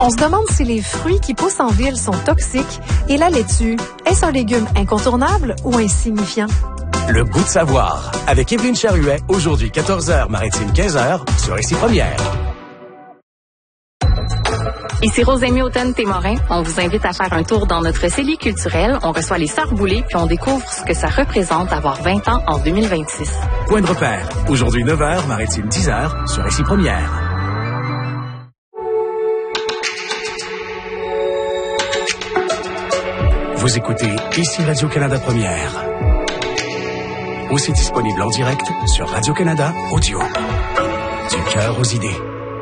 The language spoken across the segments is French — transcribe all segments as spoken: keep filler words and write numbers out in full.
On se demande si les fruits qui poussent en ville sont toxiques et la laitue, est-ce un légume incontournable ou insignifiant? Le goût de savoir, avec Évelyne Charuet, aujourd'hui quatorze heures, Maritime quinze heures, sur Ici Première. Ici Rosémie Houghton-Témorin. On vous invite à faire un tour dans notre cellier culturel. On reçoit les Sœurs Boulay, puis on découvre ce que ça représente avoir vingt ans en deux mille vingt-six. Point de repère, aujourd'hui neuf heures, Maritime dix heures, sur Ici Première. Vous écoutez Ici Radio-Canada Première. Aussi disponible en direct sur Radio-Canada Audio. Du cœur aux idées.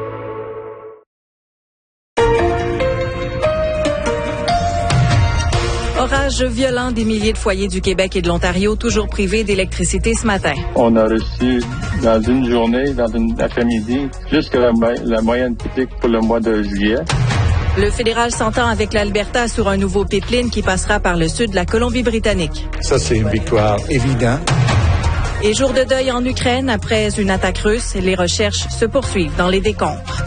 Orage violent des milliers de foyers du Québec et de l'Ontario, toujours privés d'électricité ce matin. On a reçu dans une journée, dans une après-midi, plus que la, la moyenne typique pour le mois de juillet. Le fédéral s'entend avec l'Alberta sur un nouveau pipeline qui passera par le sud de la Colombie-Britannique. Ça, c'est une victoire évidente. Et jour de deuil en Ukraine après une attaque russe, les recherches se poursuivent dans les décombres.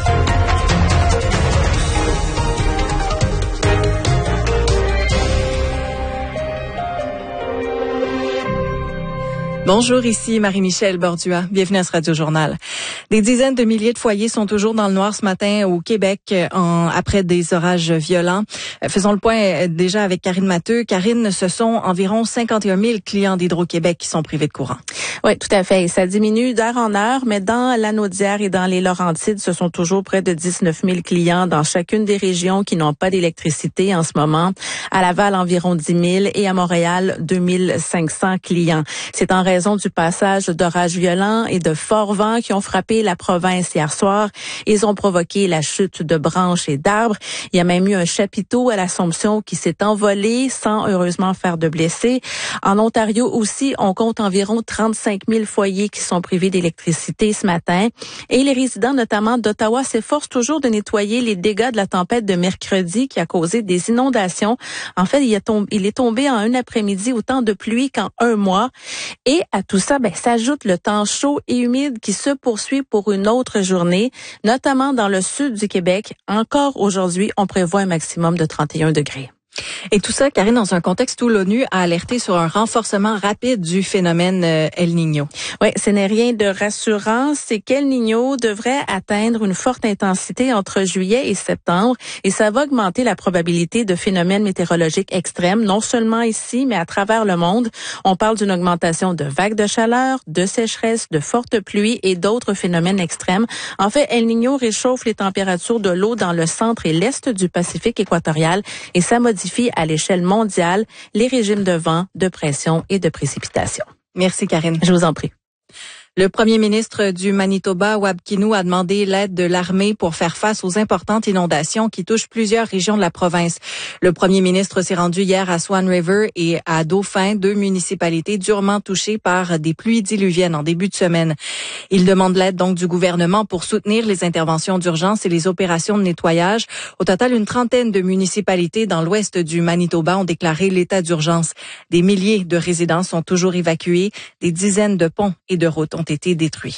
Bonjour, ici Marie-Michel Bordua. Bienvenue à ce Radio-Journal. Des dizaines de milliers de foyers sont toujours dans le noir ce matin au Québec en, après des orages violents. Faisons le point déjà avec Karine Matteux. Karine, ce sont environ cinquante et un mille clients d'Hydro-Québec qui sont privés de courant. Oui, tout à fait. Ça diminue d'heure en heure, mais dans la Naudière et dans les Laurentides, ce sont toujours près de dix-neuf mille clients dans chacune des régions qui n'ont pas d'électricité en ce moment. À Laval, environ dix mille et à Montréal, deux mille cinq cents clients. C'est en raison du passage d'orages violents et de forts vents qui ont frappé la province hier soir. Ils ont provoqué la chute de branches et d'arbres. Il y a même eu un chapiteau à l'Assomption qui s'est envolé sans heureusement faire de blessés. En Ontario aussi, on compte environ trente-cinq mille foyers qui sont privés d'électricité ce matin. Et les résidents, notamment d'Ottawa, s'efforcent toujours de nettoyer les dégâts de la tempête de mercredi qui a causé des inondations. En fait, il, a tombé, il est tombé en un après-midi autant de pluie qu'en un mois. Et à tout ça, ben, s'ajoute le temps chaud et humide qui se poursuit pour une autre journée, notamment dans le sud du Québec. Encore aujourd'hui, on prévoit un maximum de trente et un degrés. Et tout ça, Karine, dans un contexte où l'ONU a alerté sur un renforcement rapide du phénomène El Niño. Oui, ce n'est rien de rassurant. C'est qu'El Niño devrait atteindre une forte intensité entre juillet et septembre et ça va augmenter la probabilité de phénomènes météorologiques extrêmes, non seulement ici, mais à travers le monde. On parle d'une augmentation de vagues de chaleur, de sécheresse, de fortes pluies et d'autres phénomènes extrêmes. En fait, El Niño réchauffe les températures de l'eau dans le centre et l'est du Pacifique équatorial et ça modifie à l'échelle mondiale les régimes de vent, de pression et de précipitation. Merci, Karine. Je vous en prie. Le premier ministre du Manitoba, Wab Kinew, a demandé l'aide de l'armée pour faire face aux importantes inondations qui touchent plusieurs régions de la province. Le premier ministre s'est rendu hier à Swan River et à Dauphin, deux municipalités durement touchées par des pluies diluviennes en début de semaine. Il demande l'aide donc du gouvernement pour soutenir les interventions d'urgence et les opérations de nettoyage. Au total, une trentaine de municipalités dans l'ouest du Manitoba ont déclaré l'état d'urgence. Des milliers de résidents sont toujours évacués. Des dizaines de ponts et de routes ont été détruits.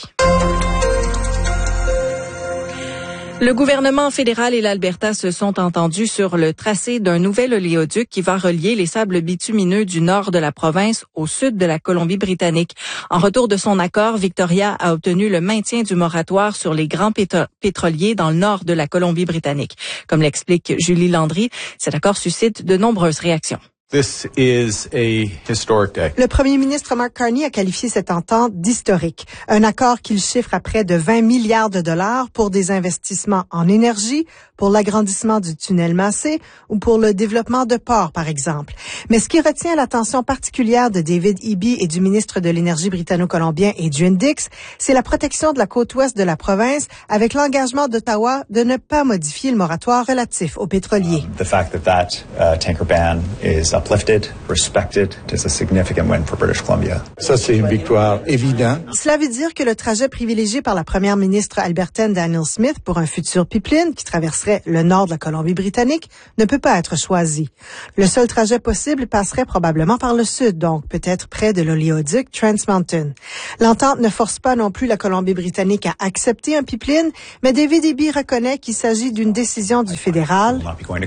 Le gouvernement fédéral et l'Alberta se sont entendus sur le tracé d'un nouvel oléoduc qui va relier les sables bitumineux du nord de la province au sud de la Colombie-Britannique. En retour de son accord, Victoria a obtenu le maintien du moratoire sur les grands pétro- pétroliers dans le nord de la Colombie-Britannique. Comme l'explique Julie Landry, cet accord suscite de nombreuses réactions. This is a historic day. Le premier ministre Mark Carney a qualifié cette entente d'historique. Un accord qu'il chiffre à près de vingt milliards de dollars pour des investissements en énergie, pour l'agrandissement du tunnel Massé ou pour le développement de ports, par exemple. Mais ce qui retient l'attention particulière de David Eby et du ministre de l'Énergie britanno-colombien Adrian Dix, c'est la protection de la côte ouest de la province avec l'engagement d'Ottawa de ne pas modifier le moratoire relatif aux pétroliers. Um, the fact that that uh, tanker ban is uplifted, respected. It is a significant win for British Columbia. Ça, c'est une victoire évidente. Cela veut dire que le trajet privilégié par la première ministre albertaine Danielle Smith pour un futur pipeline qui traverserait le nord de la Colombie-Britannique ne peut pas être choisi. Le seul trajet possible passerait probablement par le sud, donc peut-être près de l'oléoduc Trans Mountain. L'entente ne force pas non plus la Colombie-Britannique à accepter un pipeline, mais David Eby reconnaît qu'il s'agit d'une décision du fédéral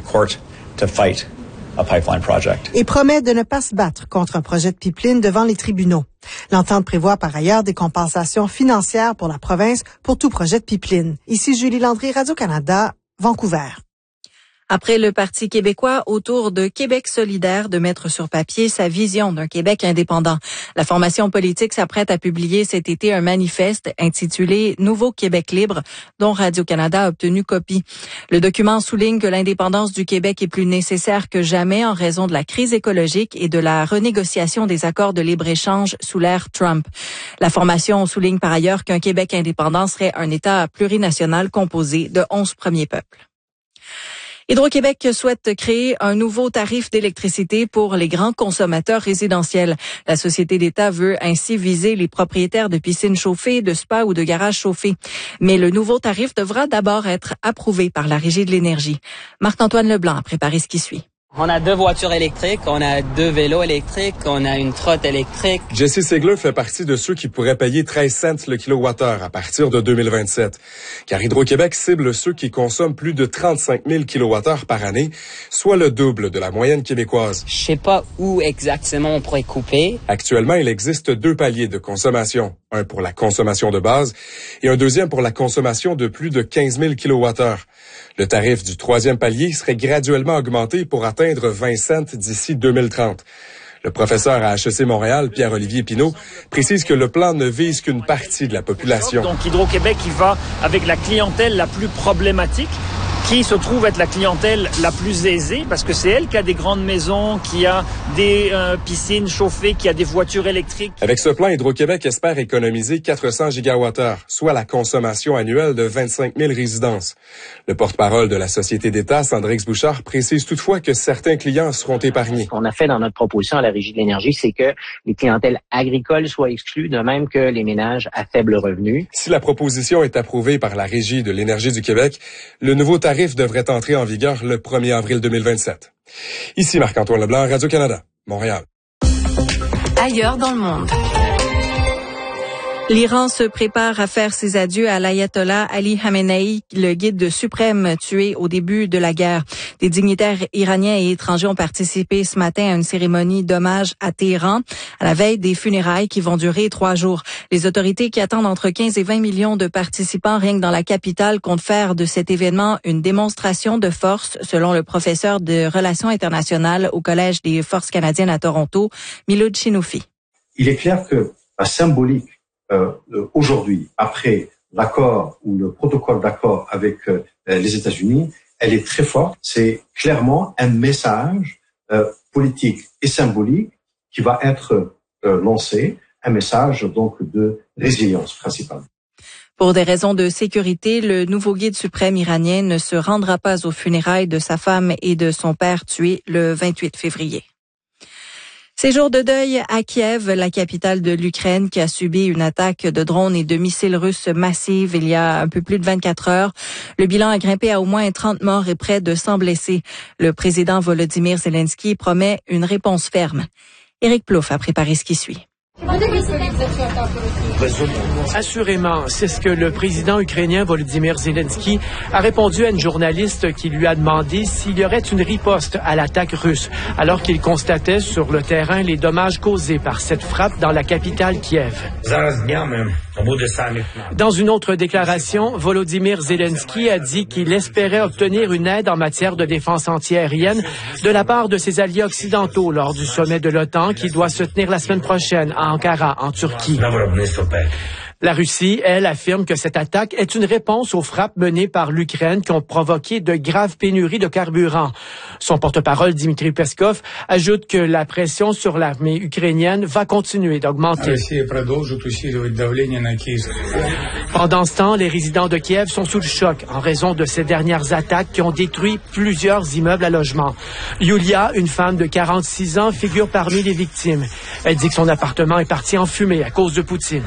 et promet de ne pas se battre contre un projet de pipeline devant les tribunaux. L'entente prévoit par ailleurs des compensations financières pour la province pour tout projet de pipeline. Ici Julie Landry, Radio-Canada, Vancouver. Après le Parti québécois, au tour de Québec solidaire de mettre sur papier sa vision d'un Québec indépendant. La formation politique s'apprête à publier cet été un manifeste intitulé « Nouveau Québec libre » dont Radio-Canada a obtenu copie. Le document souligne que l'indépendance du Québec est plus nécessaire que jamais en raison de la crise écologique et de la renégociation des accords de libre-échange sous l'ère Trump. La formation souligne par ailleurs qu'un Québec indépendant serait un État plurinational composé de onze premiers peuples. Hydro-Québec souhaite créer un nouveau tarif d'électricité pour les grands consommateurs résidentiels. La société d'État veut ainsi viser les propriétaires de piscines chauffées, de spas ou de garages chauffés. Mais le nouveau tarif devra d'abord être approuvé par la Régie de l'énergie. Marc-Antoine Leblanc a préparé ce qui suit. On a deux voitures électriques, on a deux vélos électriques, on a une trotte électrique. Jesse Segler fait partie de ceux qui pourraient payer treize cents le kilowattheure à partir de deux mille vingt-sept. Car Hydro-Québec cible ceux qui consomment plus de trente-cinq mille kilowattheures par année, soit le double de la moyenne québécoise. Je sais pas où exactement on pourrait couper. Actuellement, il existe deux paliers de consommation. Un pour la consommation de base et un deuxième pour la consommation de plus de quinze mille kilowattheures. Le tarif du troisième palier serait graduellement augmenté pour atteindre vingt cents d'ici deux mille trente. Le professeur à H E C Montréal, Pierre-Olivier Pinault, précise que le plan ne vise qu'une partie de la population. Donc Hydro-Québec, il va avec la clientèle la plus problématique, qui se trouve être la clientèle la plus aisée, parce que c'est elle qui a des grandes maisons, qui a des euh, piscines chauffées, qui a des voitures électriques. Avec ce plan, Hydro-Québec espère économiser quatre cents gigawattheures, soit la consommation annuelle de vingt-cinq mille résidences. Le porte-parole de la Société d'État, Sandrix Bouchard, précise toutefois que certains clients seront épargnés. Ce qu'on a fait dans notre proposition à la Régie de l'énergie, c'est que les clientèles agricoles soient exclues, de même que les ménages à faible revenu. Si la proposition est approuvée par la Régie de l'énergie du Québec, le nouveau tarif devrait entrer en vigueur le premier avril deux mille vingt-sept. Ici Marc-Antoine Leblanc, Radio-Canada, Montréal. Ailleurs dans le monde. L'Iran se prépare à faire ses adieux à l'ayatollah Ali Khamenei, le guide suprême tué au début de la guerre. Des dignitaires iraniens et étrangers ont participé ce matin à une cérémonie d'hommage à Téhéran, à la veille des funérailles qui vont durer trois jours. Les autorités qui attendent entre quinze et vingt millions de participants rien que dans la capitale comptent faire de cet événement une démonstration de force, selon le professeur de relations internationales au Collège des forces canadiennes à Toronto, Miloud Chinoufi. Il est clair que la symbolique Euh, aujourd'hui, après l'accord ou le protocole d'accord avec euh, les États-Unis, elle est très forte. C'est clairement un message euh, politique et symbolique qui va être euh, lancé, un message donc de résilience principalement. Pour des raisons de sécurité, le nouveau guide suprême iranien ne se rendra pas aux funérailles de sa femme et de son père tués le vingt-huit février. Ces jours de deuil à Kiev, la capitale de l'Ukraine, qui a subi une attaque de drones et de missiles russes massive il y a un peu plus de vingt-quatre heures. Le bilan a grimpé à au moins trente morts et près de cent blessés. Le président Volodymyr Zelensky promet une réponse ferme. Éric Plouffe a préparé ce qui suit. Assurément, c'est ce que le président ukrainien Volodymyr Zelensky a répondu à une journaliste qui lui a demandé s'il y aurait une riposte à l'attaque russe, alors qu'il constatait sur le terrain les dommages causés par cette frappe dans la capitale Kiev. Dans une autre déclaration, Volodymyr Zelensky a dit qu'il espérait obtenir une aide en matière de défense antiaérienne de la part de ses alliés occidentaux lors du sommet de l'OTAN qui doit se tenir la semaine prochaine à Ankara, en Turquie. La Russie, elle, affirme que cette attaque est une réponse aux frappes menées par l'Ukraine qui ont provoqué de graves pénuries de carburant. Son porte-parole, Dmitry Peskov, ajoute que la pression sur l'armée ukrainienne va continuer d'augmenter. Pendant ce temps, les résidents de Kiev sont sous le choc en raison de ces dernières attaques qui ont détruit plusieurs immeubles à logement. Yulia, une femme de quarante-six ans, figure parmi les victimes. Elle dit que son appartement est parti en fumée à cause de Poutine.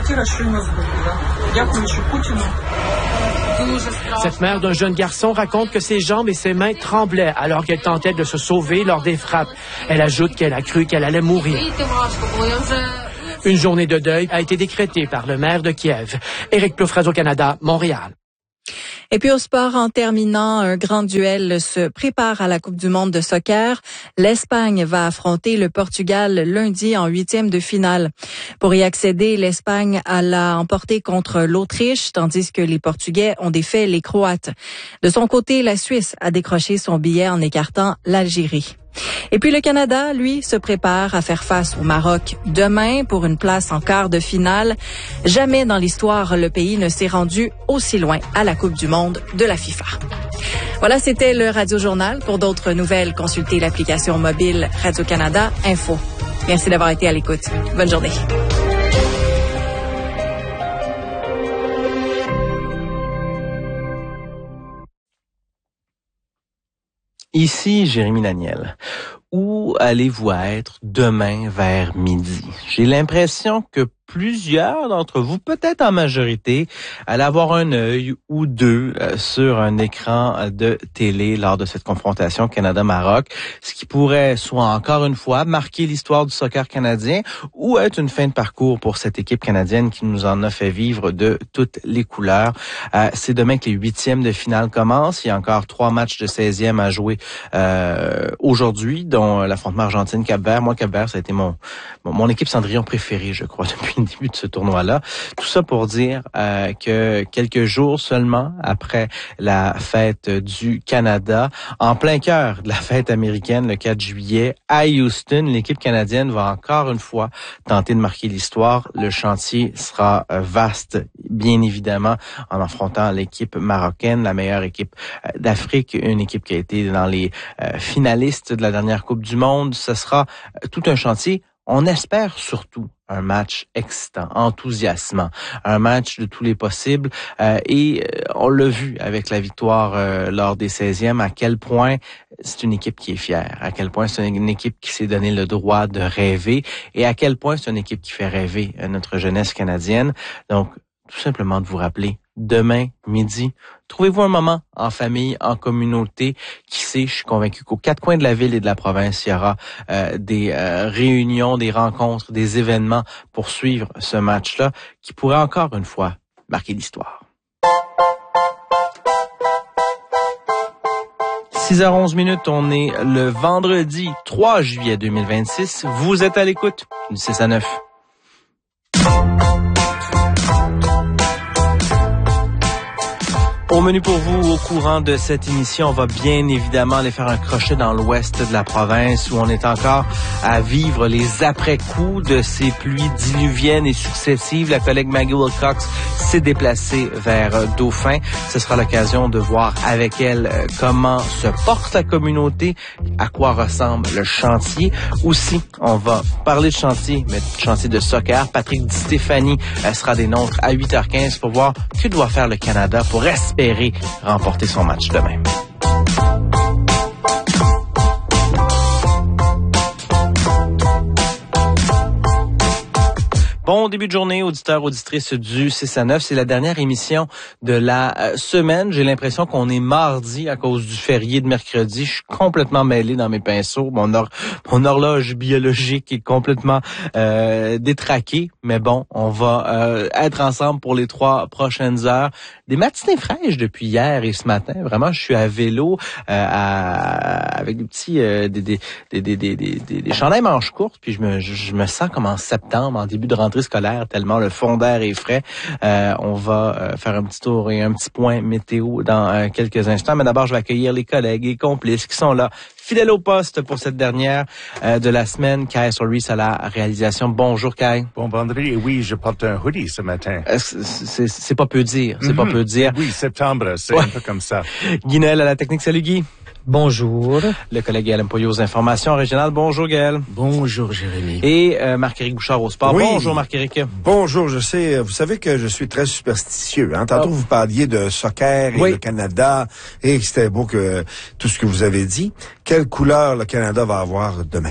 Cette mère d'un jeune garçon raconte que ses jambes et ses mains tremblaient alors qu'elle tentait de se sauver lors des frappes. Elle ajoute qu'elle a cru qu'elle allait mourir. Une journée de deuil a été décrétée par le maire de Kiev. Éric Plouffe, Radio-Canada, Montréal. Et puis au sport, en terminant, un grand duel se prépare à la Coupe du monde de soccer. L'Espagne va affronter le Portugal lundi en huitième de finale. Pour y accéder, l'Espagne a l'a emporté contre l'Autriche, tandis que les Portugais ont défait les Croates. De son côté, la Suisse a décroché son billet en écartant l'Algérie. Et puis le Canada, lui, se prépare à faire face au Maroc demain pour une place en quart de finale. Jamais dans l'histoire, le pays ne s'est rendu aussi loin à la Coupe du monde de la FIFA. Voilà, c'était le Radio Journal. Pour d'autres nouvelles, consultez l'application mobile Radio-Canada Info. Merci d'avoir été à l'écoute. Bonne journée. Ici Jérémy Daniel. Où allez-vous être demain vers midi? J'ai l'impression que plusieurs d'entre vous, peut-être en majorité, allez avoir un œil ou deux euh, sur un écran de télé lors de cette confrontation Canada-Maroc, ce qui pourrait soit encore une fois marquer l'histoire du soccer canadien ou être une fin de parcours pour cette équipe canadienne qui nous en a fait vivre de toutes les couleurs. Euh, c'est demain que les huitièmes de finale commencent. Il y a encore trois matchs de seizième à jouer euh, aujourd'hui, dont l'affrontement Argentine-Cap-Vert. Moi, Cap-Vert, ça a été mon, mon, mon équipe Cendrillon préférée, je crois, depuis le début de ce tournoi-là. Tout ça pour dire euh, que quelques jours seulement après la fête du Canada, en plein cœur de la fête américaine, le quatre juillet, à Houston, l'équipe canadienne va encore une fois tenter de marquer l'histoire. Le chantier sera vaste, bien évidemment, en affrontant l'équipe marocaine, la meilleure équipe d'Afrique, une équipe qui a été dans les euh, finalistes de la dernière Coupe du monde. Ce sera tout un chantier. On espère surtout un match excitant, enthousiasmant, un match de tous les possibles. Euh, et on l'a vu avec la victoire euh, lors des seizièmes, à quel point c'est une équipe qui est fière, à quel point c'est une équipe qui s'est donné le droit de rêver et à quel point c'est une équipe qui fait rêver notre jeunesse canadienne. Donc, tout simplement de vous rappeler, demain, midi, trouvez-vous un moment en famille, en communauté. Qui sait, je suis convaincu qu'aux quatre coins de la ville et de la province, il y aura euh, des euh, réunions, des rencontres, des événements pour suivre ce match-là qui pourrait encore une fois marquer l'histoire. six heures onze minutes, on est le vendredi trois juillet deux mille vingt-six. Vous êtes à l'écoute du six à neuf. Au menu pour vous, au courant de cette émission, on va bien évidemment aller faire un crochet dans l'ouest de la province où on est encore à vivre les après-coups de ces pluies diluviennes et successives. La collègue Maggie Wilcox s'est déplacée vers Dauphin. Ce sera l'occasion de voir avec elle comment se porte la communauté, à quoi ressemble le chantier. Aussi, on va parler de chantier, mais de chantier de soccer. Patrick Di Stéphanie sera des nôtres à huit heures quinze pour voir que doit faire le Canada pour espérer remporter son match demain. Bon début de journée, auditeurs, auditrices du six à neuf. C'est la dernière émission de la euh, semaine. J'ai l'impression qu'on est mardi à cause du férié de mercredi. Je suis complètement mêlé dans mes pinceaux. Mon, or- mon horloge biologique est complètement euh, détraquée. Mais bon, on va euh, être ensemble pour les trois prochaines heures. Des matinées fraîches depuis hier et ce matin. Vraiment, je suis à vélo euh, à, avec des petits euh, des, des, des, des, des, des, des chandails manches courtes. Puis je me, je, je me sens comme en septembre, en début de rentrée rentrée scolaire tellement le fond d'air est frais. Euh, on va euh, faire un petit tour et un petit point météo dans euh, quelques instants. Mais d'abord, je vais accueillir les collègues et complices qui sont là, fidèles au poste pour cette dernière euh, de la semaine. Kai Solis à la réalisation. Bonjour, Kai. Bon vendredi. Et oui, je porte un hoodie ce matin. Euh, c'est, c'est pas peu dire. C'est mm-hmm. pas peu dire. Oui, septembre, c'est ouais. un peu comme ça. Guy Noël à la technique. Salut, Guy. Bonjour. Le collègue Gaël Empoyo aux informations régionales. Bonjour, Gaël. Bonjour, Jérémy. Et euh, Marc-Éric Bouchard au sport. Oui. Bonjour, Marc-Éric. Bonjour, je sais, vous savez que je suis très superstitieux. Hein? Tantôt, oh. vous parliez de soccer et oui. le Canada, et c'était beau que tout ce que vous avez dit. Quelle couleur le Canada va avoir demain?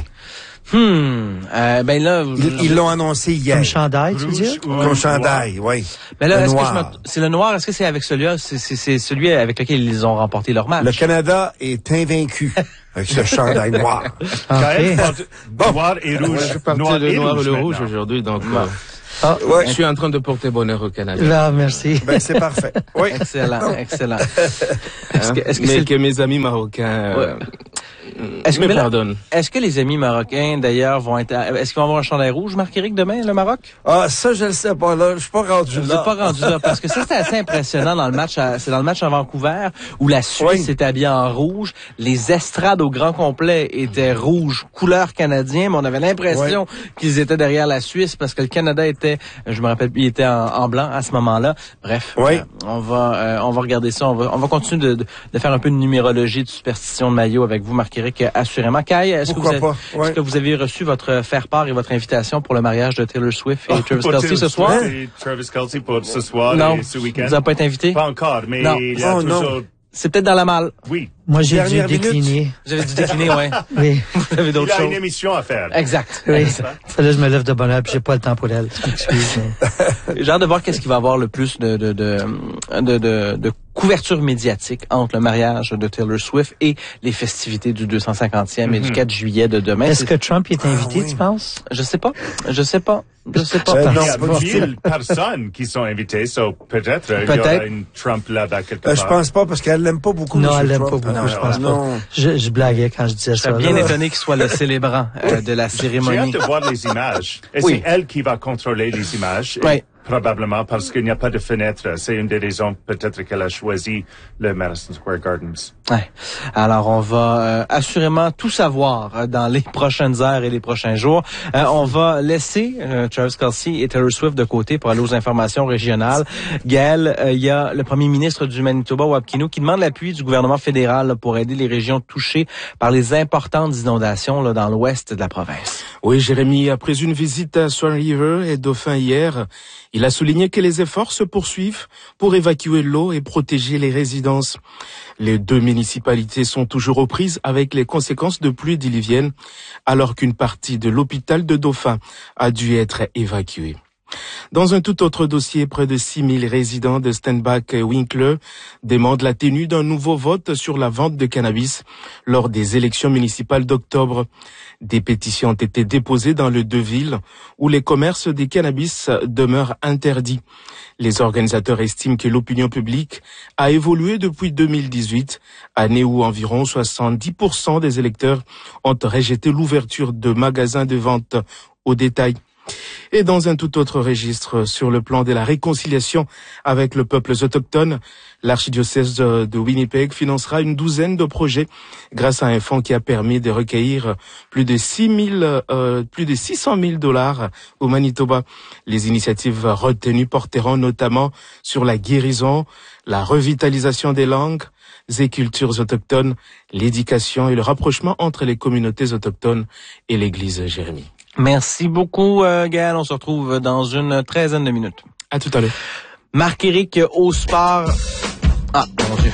Hmm. Euh, ben là, ils, ils l'ont annoncé hier. Comme chandail, tu veux dire? Comme chandail, oui. Mais là, le est-ce noir. que je me... c'est le noir? Est-ce que c'est avec celui-là? C'est, c'est, c'est celui avec lequel ils ont remporté leur match? Le Canada est invaincu avec ce chandail noir. Okay. Bon. Noir et rouge. Ouais, je partais noir le et noir rouge et le maintenant. rouge aujourd'hui, donc. Euh... Ah, ouais. Je suis en train de porter bonheur au Canada. Là, merci. Ben, c'est parfait. Oui. Excellent, excellent. Est-ce que, est-ce que, mais c'est... que mes amis marocains, ouais. euh, Est-ce que, me pardonnent. Est-ce que les amis marocains, d'ailleurs, vont être, est-ce qu'ils vont avoir un chandail rouge, Marc-Éric, demain, le Maroc? Ah, ça, je le sais pas, là. Je suis pas rendu je là. Je suis pas rendu là, parce que ça, c'était assez impressionnant dans le match à, c'est dans le match à Vancouver, où la Suisse oui. était habillée en rouge. Les estrades au grand complet étaient rouges, couleur canadien, mais on avait l'impression oui. qu'ils étaient derrière la Suisse, parce que le Canada était, je me rappelle, il était en, en blanc à ce moment-là. Bref. Oui. Euh, on va, euh, on va regarder ça. On va, on va continuer de, de, de faire un peu de numérologie, de superstition de maillot avec vous, Marc-Éric, assurément. Kai, est-ce que, vous avez, ouais. est-ce que vous avez reçu votre faire-part et votre invitation pour le mariage de Taylor Swift et oh, Travis Kelce ce soir? Et Travis Kelce pour ce soir non, et ce week-end. Vous n'avez pas été invité? Pas encore, mais non. il y a oh, toujours... Non. C'est peut-être dans la malle. Oui. Moi, j'ai dû Dernière décliner. Minute. Vous avez dû décliner, ouais. Oui. Vous avez d'autres choses. Il a choses. une émission à faire. Exact. Oui. Fallait que je me lève de bonne heure, puis j'ai pas le temps pour elle. Excuse, mais... J'ai hâte de voir qu'est-ce qu'il va y avoir le plus de, de, de, de, de, de couverture médiatique entre le mariage de Taylor Swift et les festivités du deux cent cinquantième mm-hmm. et du quatre juillet de demain. Est-ce que Trump est invité, ah, oui. tu penses? Je sais pas. Je sais pas. Je sais pas. Euh, non, il y a mille personnes qui sont invitées, so peut-être, peut-être. il y aura une Trump là-bas quelque euh, part. Je pense pas, parce qu'elle l'aime pas beaucoup. Non, elle l'aime Trump. pas beaucoup, non, je pense non. pas. Je, je blaguais quand je disais je ça. Je serais bien là. étonné qu'il soit le célébrant euh, de la cérémonie. J'ai hâte de voir les images. Et oui. c'est elle qui va contrôler les images. Oui. Probablement parce qu'il n'y a pas de fenêtre. C'est une des raisons peut-être qu'elle a choisi le Madison Square Gardens. Ouais. Alors on va euh, assurément tout savoir euh, dans les prochaines heures et les prochains jours. Euh, on va laisser euh, Travis Kelce et Taylor Swift de côté pour aller aux informations régionales. Gaël, il euh, y a le premier ministre du Manitoba, Wab Kinew, qui demande l'appui du gouvernement fédéral là, pour aider les régions touchées par les importantes inondations là, dans l'ouest de la province. Oui, Jérémy, après une visite à Swan River et Dauphin hier, il a souligné que les efforts se poursuivent pour évacuer l'eau et protéger les résidences. Les deux municipalités sont toujours aux prises avec les conséquences de pluies diluviennes, alors qu'une partie de l'hôpital de Dauphin a dû être évacuée. Dans un tout autre dossier, près de six mille résidents de Steinbach-Winkler demandent la tenue d'un nouveau vote sur la vente de cannabis lors des élections municipales d'octobre. Des pétitions ont été déposées dans les deux villes où les commerces des cannabis demeurent interdits. Les organisateurs estiment que l'opinion publique a évolué depuis deux mille dix-huit, année où environ soixante-dix pour cent des électeurs ont rejeté l'ouverture de magasins de vente au détail. Et dans un tout autre registre, sur le plan de la réconciliation avec le peuple autochtone, l'archidiocèse de Winnipeg financera une douzaine de projets grâce à un fonds qui a permis de recueillir plus de six mille, euh, plus de six cent mille dollars au Manitoba. Les initiatives retenues porteront notamment sur la guérison, la revitalisation des langues et cultures autochtones, l'éducation et le rapprochement entre les communautés autochtones et l'Église. Jérémy. Merci beaucoup, euh, Gaël. On se retrouve dans une treizaine de minutes. À tout à l'heure. Marc-Éric au sport. Ah, mon Dieu.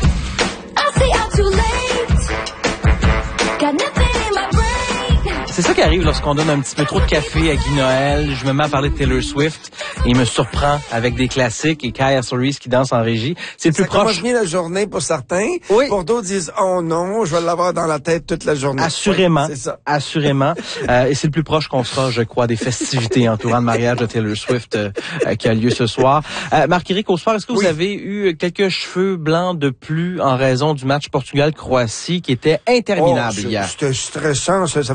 C'est ça qui arrive lorsqu'on donne un petit peu trop de café à Guy Noël. Je me mets à parler de Taylor Swift et il me surprend avec des classiques et Kai Solis qui danse en régie. C'est le plus ça proche. Ça commence bien la journée pour certains. Oui. Pour d'autres disent oh non, je vais l'avoir dans la tête toute la journée. Assurément. Oui, c'est ça. Assurément. euh, et c'est le plus proche qu'on sera, je crois, des festivités entourant le mariage de Taylor Swift euh, qui a lieu ce soir. Euh, Marc-Éric au soir, est-ce que vous oui. avez eu quelques cheveux blancs de plus en raison du match Portugal-Croatie qui était interminable oh, hier? C'était stressant, ça, ça fait aucun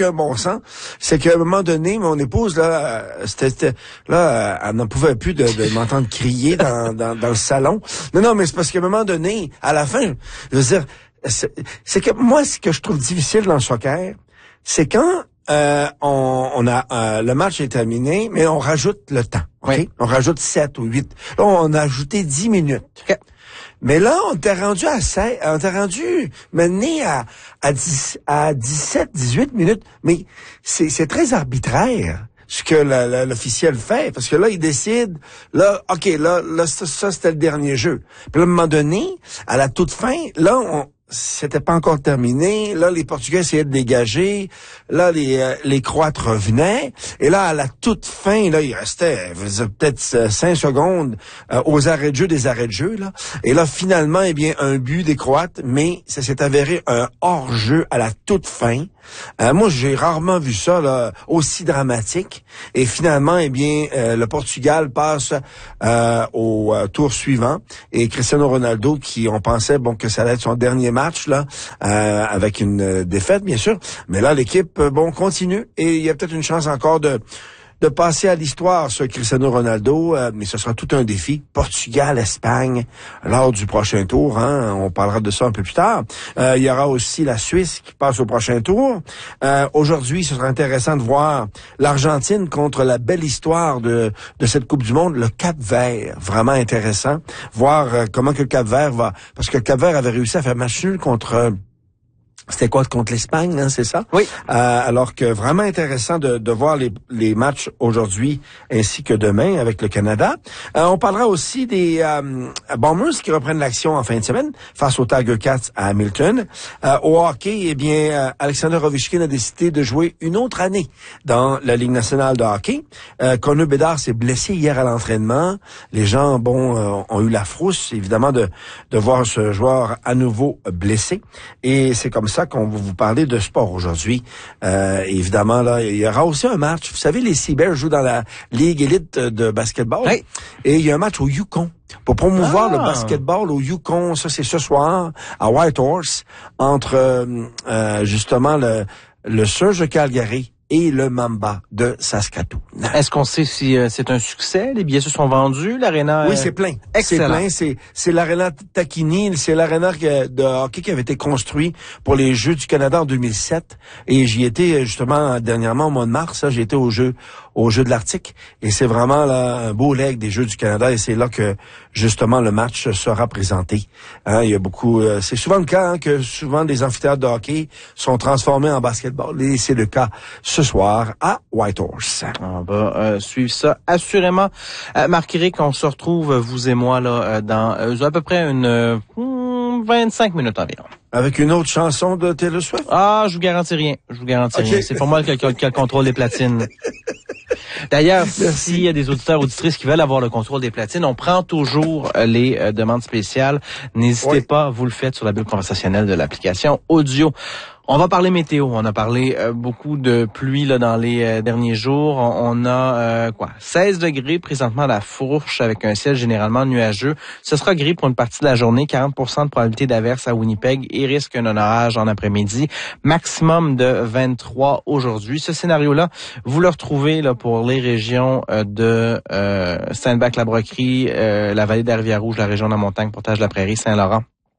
aucun bon sens. C'est qu'à un moment donné, mon épouse, là, c'était, c'était là, elle n'en pouvait plus de, de m'entendre crier dans, dans, dans le salon. Non, non, mais c'est parce qu'à un moment donné, à la fin, je veux dire, c'est, c'est que moi, ce que je trouve difficile dans le soccer, c'est quand euh, on, on a euh, le match est terminé, mais on rajoute le temps. OK? Oui. On rajoute sept ou huit. Là, on a ajouté dix minutes. Okay. Mais là, on t'est rendu à seize, on t'est rendu mené à, à, dix, à dix-sept, dix-huit minutes. Mais c'est, c'est très arbitraire ce que la, la, l'officiel fait. Parce que là, il décide, là, OK, là, là ça, ça, c'était le dernier jeu. Puis là, à un moment donné, à la toute fin, là, on c'était pas encore terminé. Là, les Portugais essayaient de dégager. Là, les euh, les Croates revenaient. Et là, à la toute fin, là, il restait peut-être cinq secondes euh, aux arrêts de jeu des arrêts de jeu. Là. Et là, finalement, eh bien, un but des Croates, mais ça s'est avéré un hors-jeu à la toute fin. Euh, moi, j'ai rarement vu ça là, aussi dramatique. Et finalement, eh bien, euh, le Portugal passe euh, au euh, tour suivant. Et Cristiano Ronaldo, qui on pensait bon que ça allait être son dernier match là, euh, avec une euh, défaite bien sûr. Mais là, l'équipe euh, bon continue et il y a peut-être une chance encore de de passer à l'histoire ce Cristiano Ronaldo, euh, mais ce sera tout un défi. Portugal, Espagne, lors du prochain tour, hein, on parlera de ça un peu plus tard. Euh, il y aura aussi la Suisse qui passe au prochain tour. Euh, aujourd'hui, ce sera intéressant de voir l'Argentine contre la belle histoire de de cette Coupe du Monde, le Cap-Vert. Vraiment intéressant. Voir euh, comment que le Cap-Vert va... Parce que le Cap-Vert avait réussi à faire match nul contre... Euh, C'était quoi contre l'Espagne, hein, c'est ça? Oui. Euh, alors que vraiment intéressant de, de voir les, les matchs aujourd'hui ainsi que demain avec le Canada. Euh, on parlera aussi des euh, Bombers qui reprennent l'action en fin de semaine face aux Tiger Cats à Hamilton. Euh, au hockey, eh bien, euh, Alexander Ovechkin a décidé de jouer une autre année dans la Ligue nationale de hockey. Euh, Connor Bedard s'est blessé hier à l'entraînement. Les gens, bon, euh, ont eu la frousse, évidemment, de, de voir ce joueur à nouveau blessé. Et c'est comme ça ça qu'on va vous parler de sport aujourd'hui. Euh, évidemment, là, il y aura aussi un match. Vous savez, les Seabears jouent dans la Ligue élite de basketball. Oui. Et il y a un match au Yukon. Pour promouvoir ah. le basketball au Yukon, ça c'est ce soir, à Whitehorse, entre euh, justement le, le Surge de Calgary et le Mamba de Saskatoon. Est-ce qu'on sait si euh, c'est un succès? Les billets se sont vendus? L'aréna... Oui, c'est plein. Excellent. C'est plein. C'est, c'est l'aréna Taquini. C'est l'aréna de hockey qui avait été construit pour les Jeux du Canada en deux mille sept. Et j'y étais justement dernièrement au mois de mars. Là, j'ai été aux Jeux, aux Jeux de l'Arctique. Et c'est vraiment là un beau leg des Jeux du Canada. Et c'est là que justement le match sera présenté. Hein, il y a beaucoup... Euh, c'est souvent le cas hein, que souvent des amphithéâtres de hockey sont transformés en basketball. Et c'est le cas ce soir à Whitehorse. On va euh, suivre ça assurément. Euh, Marc-Éric, on se retrouve, vous et moi, là, euh, dans euh, à peu près une euh, vingt-cinq minutes environ. Avec une autre chanson de Taylor Swift? Ah, je vous garantis rien. Je vous garantis okay. rien. C'est pour moi qui a le contrôle des platines. D'ailleurs, s'il y a des auditeurs auditrices qui veulent avoir le contrôle des platines, on prend toujours les euh, demandes spéciales. N'hésitez oui. pas, vous le faites sur la bulle conversationnelle de l'application audio. On va parler météo. On a parlé euh, beaucoup de pluie là dans les euh, derniers jours. On, on a euh, quoi seize degrés présentement à la Fourche avec un ciel généralement nuageux. Ce sera gris pour une partie de la journée. quarante pour cent de probabilité d'averse à Winnipeg et risque d'un orage en après-midi. Maximum de vingt-trois aujourd'hui. Ce scénario-là, vous le retrouvez là pour les régions euh, de euh, Steinbach-la-Broquerie, euh, la vallée de la Rivière-Rouge, la région de la Montagne, Portage-la-Prairie, Saint-Laurent.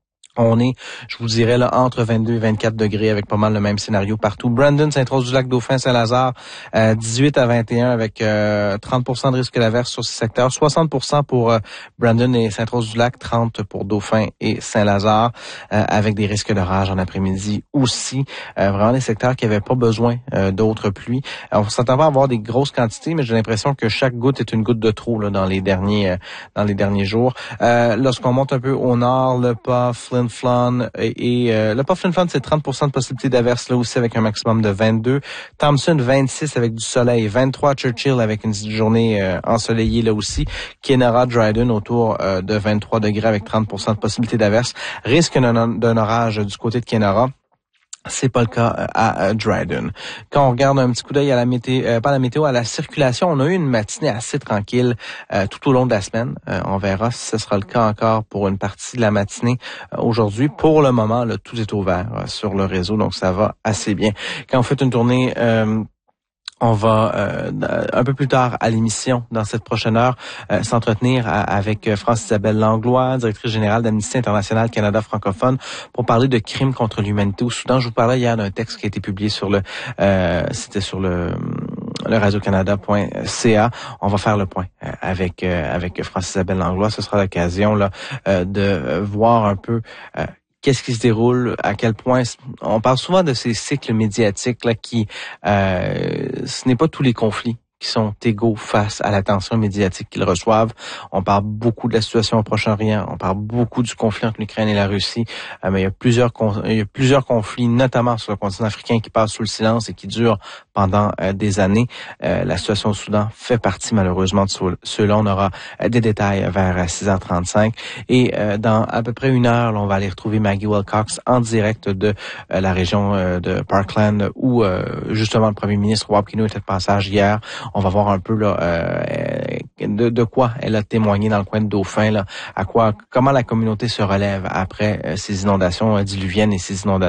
On est, je vous dirais, là, entre vingt-deux et vingt-quatre degrés avec pas mal le même scénario partout. Brandon, Sainte-Rose-du-Lac, Dauphin, Saint-Lazare, euh, dix-huit à vingt et un avec euh, trente pour cent de risque d'averse sur ces secteurs. soixante pour cent pour euh, Brandon et Sainte-Rose-du-Lac, trente pour Dauphin et Saint-Lazare, euh, avec des risques d'orage en après-midi aussi. Euh, vraiment des secteurs qui n'avaient pas besoin euh, d'autres pluies. Alors, on s'attend pas à avoir des grosses quantités, mais j'ai l'impression que chaque goutte est une goutte de trop là, dans les derniers euh, dans les derniers jours. Euh, lorsqu'on monte un peu au nord, le pas Flin Flon et, et euh, le pas Flin Flon, c'est trente pour cent de possibilité d'averse là aussi avec un maximum de vingt-deux. Thompson, vingt-six avec du soleil. vingt-trois Churchill avec une journée euh, ensoleillée là aussi. Kenora, Dryden autour euh, de vingt-trois degrés avec trente pour cent de possibilité d'averse. Risque d'un, d'un orage du côté de Kenora. C'est pas le cas à Dryden. Quand on regarde un petit coup d'œil à la météo, euh, pas la météo, à la circulation, on a eu une matinée assez tranquille euh, tout au long de la semaine. Euh, on verra si ce sera le cas encore pour une partie de la matinée euh, aujourd'hui. Pour le moment, là, tout est ouvert euh, sur le réseau, donc ça va assez bien. Quand on fait une tournée euh, On va euh, un peu plus tard à l'émission, dans cette prochaine heure, euh, s'entretenir à, avec France-Isabelle Langlois, directrice générale d'Amnesty International Canada francophone, pour parler de crimes contre l'humanité au Soudan. Je vous parlais hier d'un texte qui a été publié sur le, euh, c'était sur le, le radio canada point c a. On va faire le point euh, avec euh, avec France-Isabelle Langlois. Ce sera l'occasion là euh, de voir un peu. Euh, Qu'est-ce qui se déroule, à quel point on parle souvent de ces cycles médiatiques là qui, euh, ce n'est pas tous les conflits qui sont égaux face à l'attention médiatique qu'ils reçoivent. On parle beaucoup de la situation au Proche-Orient, on parle beaucoup du conflit entre l'Ukraine et la Russie, euh, mais il y a plusieurs il y a plusieurs conflits, notamment sur le continent africain, qui passent sous le silence et qui durent pendant euh, des années. Euh, la situation au Soudan fait partie malheureusement de ceux-là. On aura euh, des détails vers six heures trente-cinq. Et euh, dans à peu près une heure, là, on va aller retrouver Maggie Wilcox en direct de euh, la région euh, de Parkland, où euh, justement le premier ministre Wab Kinew était de passage hier. On va voir un peu là euh, de, de quoi elle a témoigné dans le coin de Dauphin, là, à quoi, comment la communauté se relève après euh, ces inondations diluviennes et ces inondations